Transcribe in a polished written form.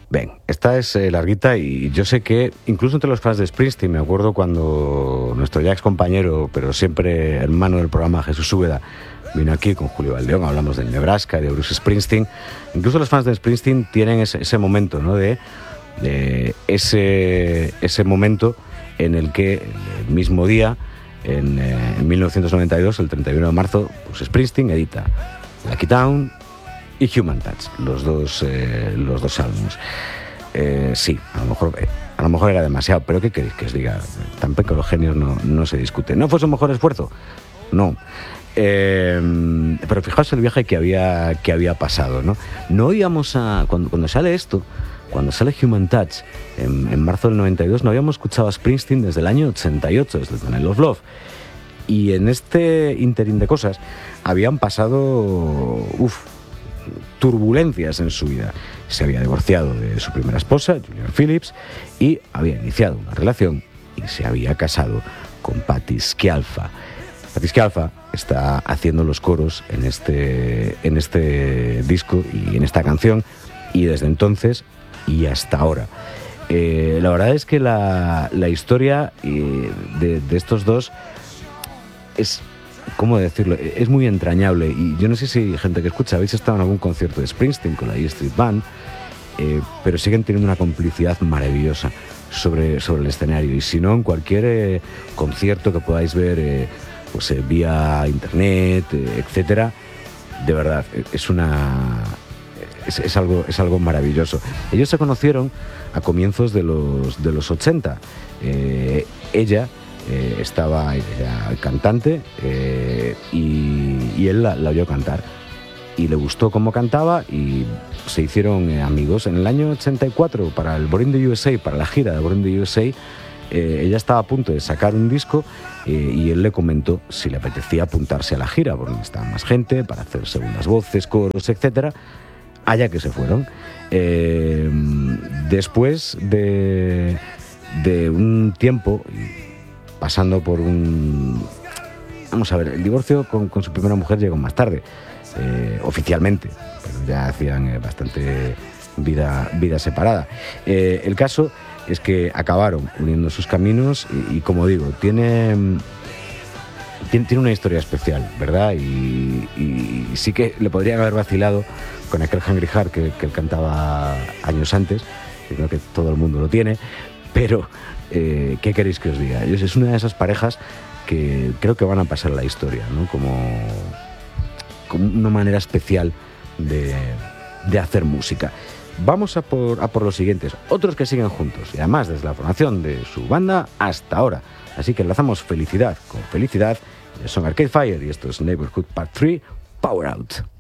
Ben, esta es larguita y yo sé que incluso entre los fans de Springsteen, me acuerdo cuando nuestro ya ex compañero, pero siempre hermano del programa, Jesús Úbeda, vino aquí con Julio Valdeón, hablamos del Nebraska, de Bruce Springsteen. Incluso los fans de Springsteen tienen ese momento, ¿no? de ese momento en el que el mismo día, en 1992, el 31 de marzo, pues Springsteen edita Lucky Town y Human Touch, los dos álbumes. Sí, a lo mejor era demasiado, pero ¿qué queréis que os diga? Tampoco los genios no se discuten. ¿No fue su mejor esfuerzo? No. Pero fijaos el viaje que había pasado, ¿no? No íbamos cuando sale esto, cuando sale Human Touch en marzo del 92, no habíamos escuchado a Springsteen desde el año 88, desde Tunnel of Love. Y en este interín de cosas habían pasado turbulencias en su vida. Se había divorciado de su primera esposa, Julian Phillips, y había iniciado una relación y se había casado con Patti Scialfa. Patti Scialfa está haciendo los coros en este disco y en esta canción, y desde entonces y hasta ahora. La verdad es que la historia de estos dos es, ¿cómo decirlo?, es muy entrañable. Y yo no sé si gente que escucha habéis estado en algún concierto de Springsteen con la E Street Band, pero siguen teniendo una complicidad maravillosa sobre el escenario. Y si no, en cualquier concierto que podáis ver pues vía internet, etcétera, de verdad es algo maravilloso. Ellos se conocieron a comienzos de los 80. Ella estaba cantante y él la oyó cantar y le gustó cómo cantaba y se hicieron amigos. En el año 84, para el Born in the USA, para la gira de Born in the USA, ella estaba a punto de sacar un disco y él le comentó si le apetecía apuntarse a la gira porque necesitaba más gente para hacer segundas voces, coros, etcétera. Allá que se fueron. Después de un tiempo, pasando por vamos a ver, el divorcio con su primera mujer llegó más tarde, oficialmente, pero ya hacían bastante vida separada. El caso es que acabaron uniendo sus caminos y como digo, tiene una historia especial, ¿verdad? Y sí que le podrían haber vacilado con aquel Hungry Heart que él cantaba años antes. Yo creo que todo el mundo lo tiene, pero ¿qué queréis que os diga? Es una de esas parejas que creo que van a pasar la historia, ¿no? Como una manera especial de hacer música. Vamos a por los siguientes, otros que siguen juntos, y además desde la formación de su banda hasta ahora. Así que enlazamos felicidad con felicidad. Son Arcade Fire y esto es Neighborhood Part 3, Power Out.